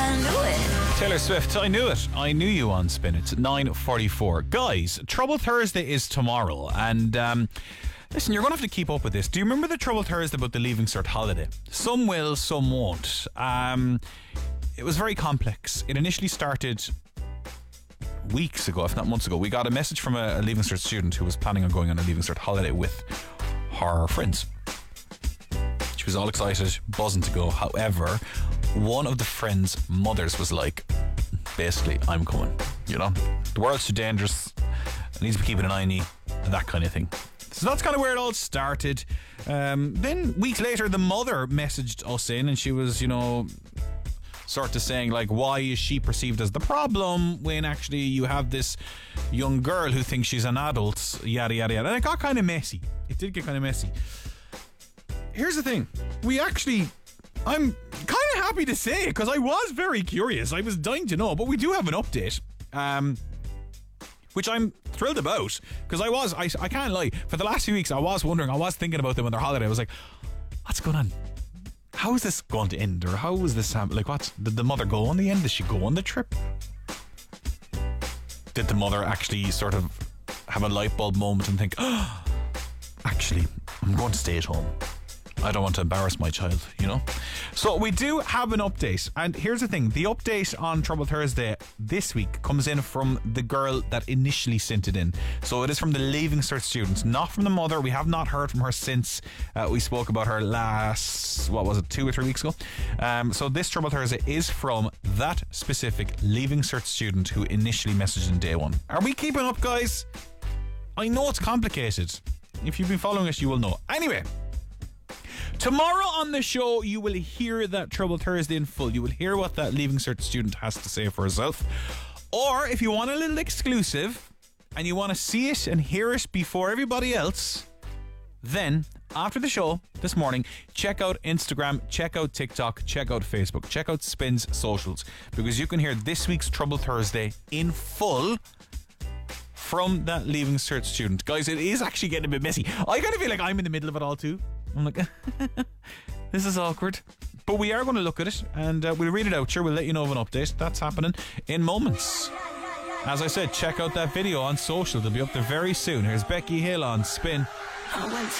Taylor Swift, I knew it. I knew you on Spin. It's 9:44. Guys, Trouble Thursday is tomorrow. And listen, you're going to have to keep up with this. Do you remember the Trouble Thursday about the Leaving Cert holiday? Some will, some won't. It was very complex. It initially started weeks ago, if not months ago. We got a message from a Leaving Cert student who was planning on going on a Leaving Cert holiday with her friends. She was all excited, buzzing to go. However, one of the friends' mothers was like, basically, I'm coming. You know, the world's too dangerous. I need to be keeping an eye on you, and that kind of thing. So that's kind of where it all started. Then weeks later, the mother messaged us in, and she was, you know, sort of saying like, why is she perceived as the problem when actually you have this young girl who thinks she's an adult, yada yada yada. And it got kind of messy. It did get kind of messy. Here's the thing. I'm kind of happy to say it because I was very curious. I was dying to know, but we do have an update, which I'm thrilled about because I can't lie. For the last few weeks, I was wondering, I was thinking about them on their holiday. I was like, what's going on? How is this going to end? Or how is this, like, did the mother go on the end? Did she go on the trip? Did the mother actually sort of have a light bulb moment and think, oh, actually, I'm going to stay at home. I don't want to embarrass my child, you know? So we do have an update. And here's the thing. The update on Trouble Thursday this week comes in from the girl that initially sent it in. So it is from the Leaving Cert students, not from the mother. We have not heard from her since we spoke about her last, 2 or 3 weeks ago. So this Trouble Thursday is from that specific Leaving Cert student who initially messaged in day one. Are we keeping up, guys? I know it's complicated. If you've been following us, you will know. Anyway, tomorrow on the show, you will hear that Trouble Thursday in full. You will hear what that Leaving Cert student has to say for herself. Or if you want a little exclusive and you want to see it and hear it before everybody else, then after the show this morning, check out Instagram, check out TikTok, check out Facebook, check out Spin's socials, because you can hear this week's Trouble Thursday in full from that Leaving Cert student. Guys, it is actually getting a bit messy. I kind of feel like I'm in the middle of it all too. I'm like, this is awkward. But we are going to look at it and we'll read it out. Sure, we'll let you know of an update. That's happening in moments. As I said, check out that video on social. They'll be up there very soon. Here's Becky Hill on Spin.